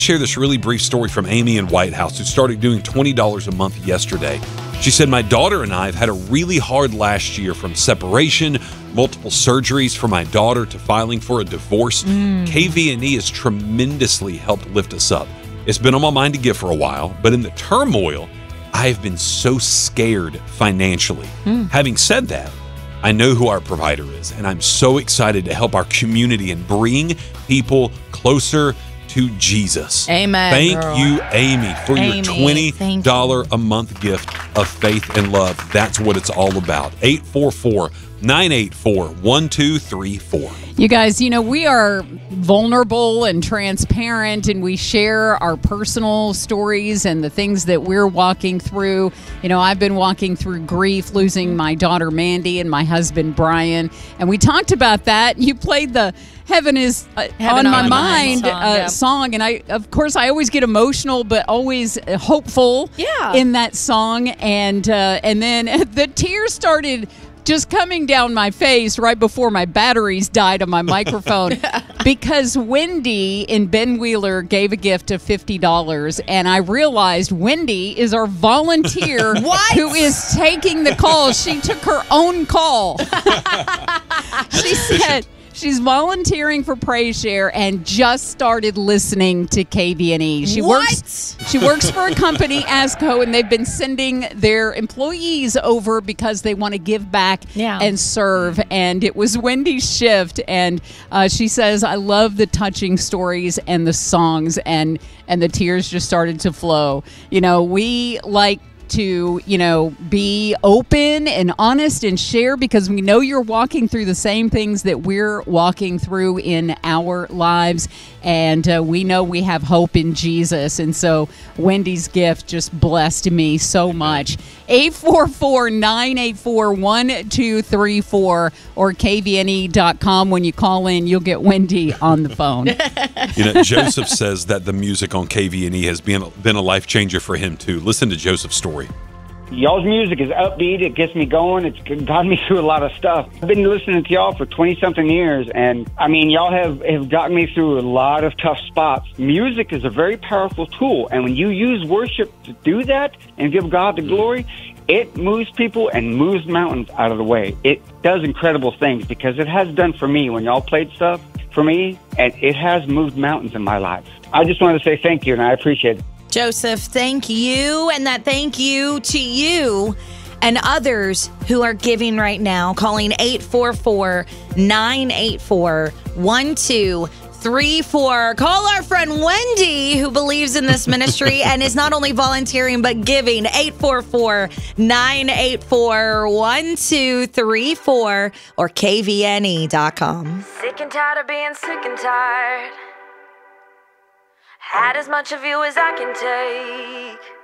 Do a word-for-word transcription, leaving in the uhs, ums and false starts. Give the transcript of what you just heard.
Share this really brief story from Amy in White House, who started doing twenty dollars a month yesterday. She said, my daughter and I have had a really hard last year, from separation, multiple surgeries for my daughter, to filing for a divorce. Mm. K V N E has tremendously helped lift us up. It's been on my mind to give for a while, but in the turmoil, I have been so scared financially. Mm. Having said that, I know who our provider is, and I'm so excited to help our community and bring people closer to Jesus. Amen. Thank girl. you, Amy, for Amy, your twenty dollars a month gift of faith and love. That's what it's all about. eight four four, nine eight four, one two three four. You guys, you know, we are vulnerable and transparent, and we share our personal stories and the things that we're walking through. You know, I've been walking through grief, losing my daughter Mandy and my husband Brian, and we talked about that. You played the Heaven is uh, Heaven on My on Mind song, uh, yeah. song, and I, of course, I always get emotional, but always hopeful Yeah. in that song. And uh, and then the tears started just coming down my face right before my batteries died on my microphone, because Wendy in Ben Wheeler gave a gift of fifty dollars, and I realized Wendy is our volunteer who is taking the call. She took her own call. She said she's volunteering for Praise Share and just started listening to K V N E. She What? works she works for a company, Asco, and they've been sending their employees over because they want to give back Yeah. and serve. And it was Wendy's shift, and uh, she says, I love the touching stories and the songs, and and the tears just started to flow. You know, we like to, you know, be open and honest and share, because we know you're walking through the same things that we're walking through in our lives, and uh, we know we have hope in Jesus. And so Wendy's gift just blessed me so much. eight four four, nine eight four, one two three four or K V N E dot com. When you call in, you'll get Wendy on the phone. You know, Joseph says that the music on K V N E has been, been a life changer for him, too. Listen to Joseph's story. Y'all's music is upbeat. It gets me going. It's gotten me through a lot of stuff. I've been listening to y'all for twenty-something years, and, I mean, y'all have, have gotten me through a lot of tough spots. Music is a very powerful tool, and when you use worship to do that and give God the glory, it moves people and moves mountains out of the way. It does incredible things, because it has done for me when y'all played stuff for me, and it has moved mountains in my life. I just wanted to say thank you, and I appreciate it. Joseph, thank you, and that thank you to you and others who are giving right now, calling eight four four, nine eight four, one two three four. Call our friend Wendy, who believes in this ministry and is not only volunteering but giving. eight four four, nine eight four, one two three four or K V N E dot com. Sick and tired of being sick and tired. Had as much of you as I can take.